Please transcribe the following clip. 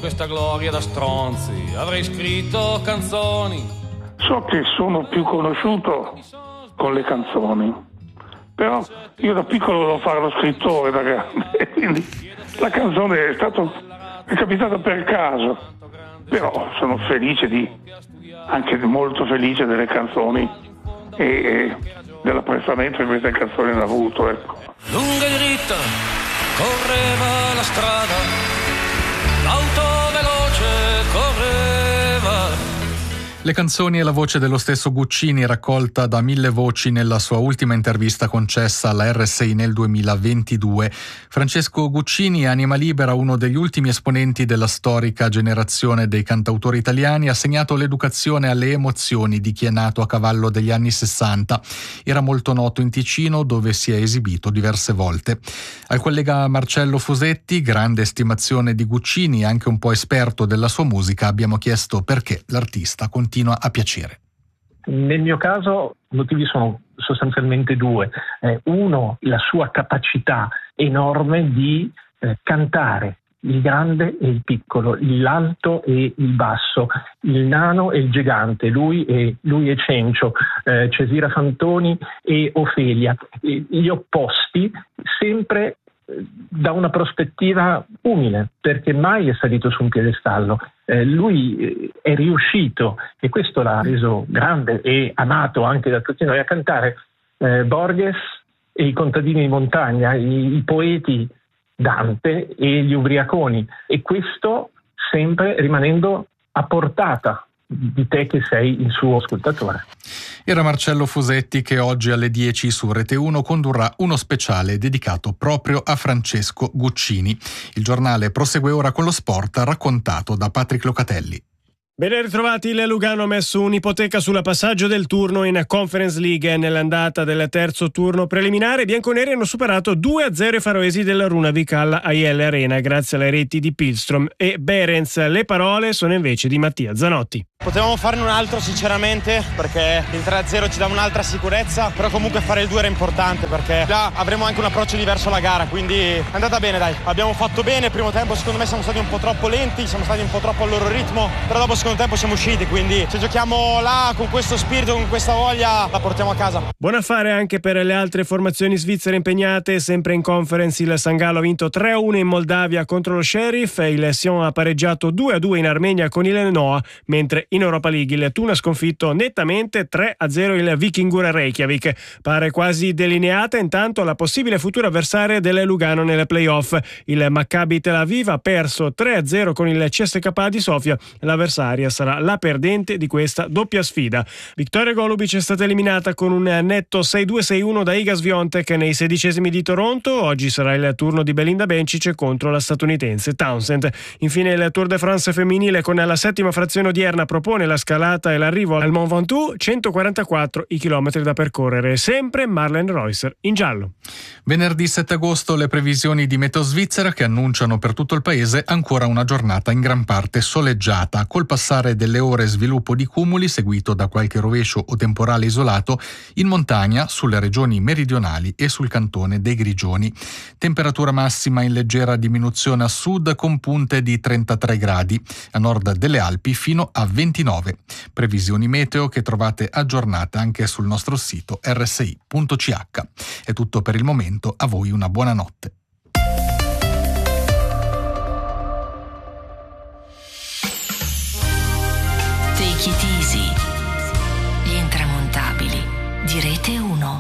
questa gloria da stronzi, avrei scritto canzoni. So che sono più conosciuto con le canzoni, però io da piccolo volevo fare lo scrittore da grande, quindi la canzone è capitata per caso, però sono felice anche molto felice delle canzoni e dell'apprezzamento che queste canzoni hanno avuto, ecco. Lunga e dritta correva la strada, l'auto veloce correva. Le canzoni e la voce dello stesso Guccini, raccolta da Mille Voci nella sua ultima intervista concessa alla RSI nel 2022. Francesco Guccini, anima libera, uno degli ultimi esponenti della storica generazione dei cantautori italiani, ha segnato l'educazione alle emozioni di chi è nato a cavallo degli anni 60. Era molto noto in Ticino, dove si è esibito diverse volte. Al collega Marcello Fusetti, grande estimazione di Guccini e anche un po' esperto della sua musica, abbiamo chiesto perché l'artista continua a piacere. Nel mio caso i motivi sono sostanzialmente due. Uno, la sua capacità enorme di cantare il grande e il piccolo, l'alto e il basso, il nano e il gigante, lui e Cencio, Cesira Fantoni e Ofelia, gli opposti sempre da una prospettiva umile, perché mai è salito su un piedestallo. Lui è riuscito, e questo l'ha reso grande e amato anche da tutti noi, a cantare Borges e i contadini di montagna, i poeti Dante e gli ubriaconi, e questo sempre rimanendo a portata di te che sei il suo ascoltatore. Era Marcello Fusetti, che oggi alle 10 su Rete 1 condurrà uno speciale dedicato proprio a Francesco Guccini. Il giornale prosegue ora con lo sport, raccontato da Patrick Locatelli. Ben ritrovati. Il Lugano ha messo un'ipoteca sulla passaggio del turno in Conference League. Nell'andata del terzo turno preliminare, i bianconeri hanno superato 2-0 i faroesi della Runavik alla AIL Arena grazie alle reti di Pilstrom e Berens. Le parole sono invece di Mattia Zanotti. Potevamo farne un altro sinceramente, perché il 3-0 ci dava un'altra sicurezza, però comunque fare il 2 era importante perché là avremo anche un approccio diverso alla gara, quindi è andata bene, dai. Abbiamo fatto bene, il primo tempo secondo me siamo stati un po' troppo lenti, siamo stati un po' troppo al loro ritmo, però dopo secondo tempo siamo usciti, quindi se giochiamo là con questo spirito, con questa voglia, la portiamo a casa. Buon affare anche per le altre formazioni svizzere impegnate. Sempre in Conference il San Gallo ha vinto 3-1 in Moldavia contro lo Sheriff, il Sion ha pareggiato 2-2 in Armenia con il Noah, mentre in Europa League il Thun ha sconfitto nettamente 3-0 il Vikingur Reykjavik. Pare quasi delineata intanto la possibile futura avversaria del Lugano nelle playoff. Il Maccabi Tel Aviv ha perso 3-0 con il CSKA di Sofia. L'avversaria sarà la perdente di questa doppia sfida. Victoria Golubic è stata eliminata con un netto 6-2-6-1 da Iga Swiatek nei 16esimi di Toronto. Oggi sarà il turno di Belinda Bencic contro la statunitense Townsend. Infine il Tour de France femminile, con la settima frazione odierna, propone la scalata e l'arrivo al Mont Ventoux, 144 i chilometri da percorrere. Sempre Marlen Reusser in giallo. Venerdì 7 agosto le previsioni di Meteo Svizzera, che annunciano per tutto il paese ancora una giornata in gran parte soleggiata, col passare delle ore sviluppo di cumuli seguito da qualche rovescio o temporale isolato in montagna, sulle regioni meridionali e sul cantone dei Grigioni. Temperatura massima in leggera diminuzione a sud con punte di 33 gradi, a nord delle Alpi fino a 29. Previsioni meteo che trovate aggiornate anche sul nostro sito rsi.ch. È tutto per il momento, a voi una buona notte. Take it easy.